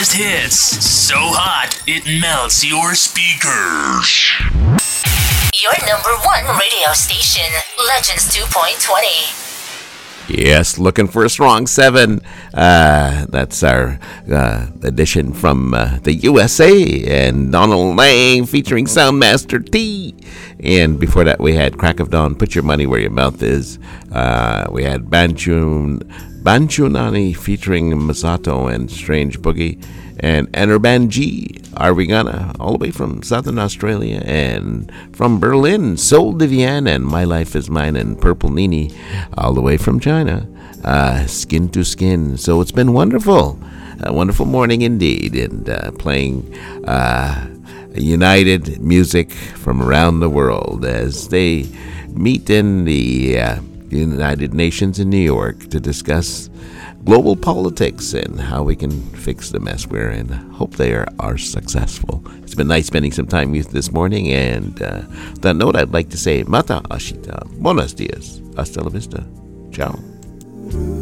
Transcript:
hottest hits. So hot, it melts your speakers. Your number one radio station, Legends 2.20. Yes, looking for a strong 7. That's our edition from the USA and Donald Lang featuring Soundmaster T. And before that, we had Crack of Dawn, Put Your Money Where Your Mouth Is. We had Banchunani featuring Masato and Strange Boogie. And Enerban G, Are We Gonna, all the way from Southern Australia. And from Berlin, Soul Divian and My Life Is Mine and Purple Nini, all the way from China. Skin to Skin. So it's been wonderful. A wonderful morning indeed. And playing united music from around the world as they meet in the United Nations in New York to discuss global politics and how we can fix the mess we're in. Hope they are successful. It's been nice spending some time with you this morning. And on that note, I'd like to say Mata Ashita. Buenos dias. Hasta la vista. Ciao.